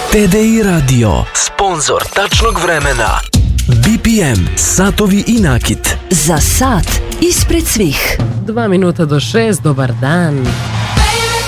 TDI Radio, sponzor tačnog vremena. BPM, satovi i nakit. Za sat ispred svih. 2 minuta do 6, dobar dan.